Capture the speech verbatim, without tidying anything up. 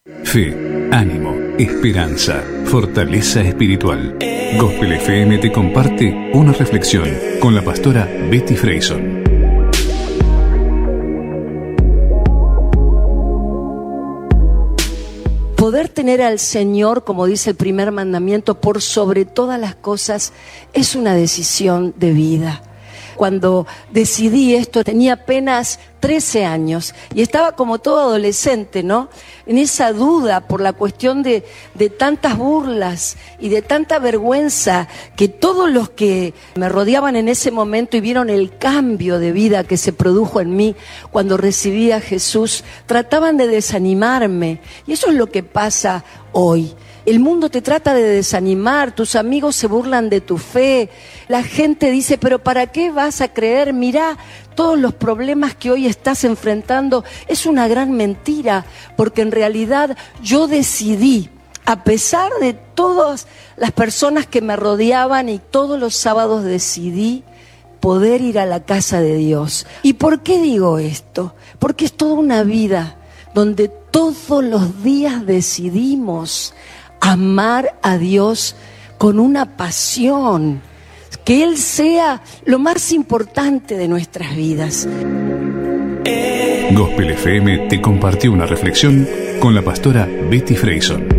Fe, ánimo, esperanza, fortaleza espiritual. Gospel F M te comparte una reflexión con la pastora Betty Freyson. Poder tener al Señor, como dice el primer mandamiento, por sobre todas las cosas, es una decisión de vida. Cuando decidí esto tenía apenas trece años y estaba como todo adolescente, ¿no? En esa duda por la cuestión de, de tantas burlas y de tanta vergüenza que todos los que me rodeaban en ese momento y vieron el cambio de vida que se produjo en mí cuando recibí a Jesús, trataban de desanimarme. Y eso es lo que pasa hoy. El mundo te trata de desanimar, tus amigos se burlan de tu fe, la gente dice, pero ¿para qué vas a creer? Mirá, todos los problemas que hoy estás enfrentando es una gran mentira, porque en realidad yo decidí, a pesar de todas las personas que me rodeaban y todos los sábados decidí poder ir a la casa de Dios. ¿Y por qué digo esto? Porque es toda una vida donde todos los días decidimos amar a Dios con una pasión, que Él sea lo más importante de nuestras vidas. Gospel F M te compartió una reflexión con la pastora Betty Freyson.